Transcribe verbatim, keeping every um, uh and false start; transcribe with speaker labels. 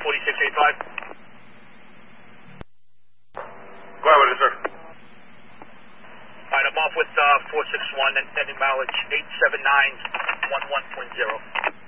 Speaker 1: forty-six eighty-five.
Speaker 2: Go ahead with it, sir.
Speaker 1: All right, I'm off with uh, four six one, and ending mileage eight seven nine one one point zero.